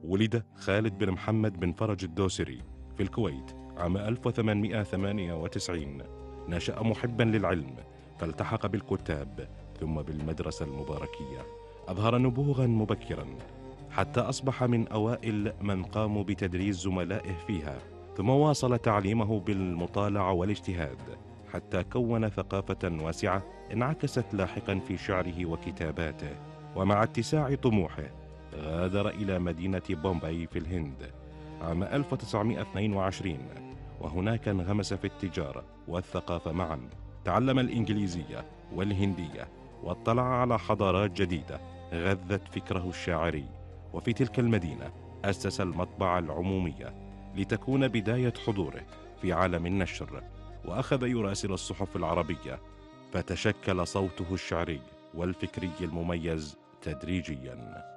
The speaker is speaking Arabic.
ولد خالد بن محمد بن فرج الدوسري في الكويت عام 1898. نشأ محبا للعلم، فالتحق بالكتاب ثم بالمدرسة المباركية. أظهر نبوغا مبكرا حتى أصبح من أوائل من قاموا بتدريس زملائه فيها، ثم واصل تعليمه بالمطالعة والاجتهاد حتى كون ثقافة واسعة انعكست لاحقا في شعره وكتاباته. ومع اتساع طموحه غادر إلى مدينة بومباي في الهند عام 1922، وهناك انغمس في التجارة والثقافة معا. تعلم الإنجليزية والهندية واطلع على حضارات جديدة غذت فكره الشاعري. وفي تلك المدينة أسس المطبعة العمومية لتكون بداية حضوره في عالم النشر، وأخذ يراسل الصحف العربية، فتشكل صوته الشعري والفكري المميز تدريجياً.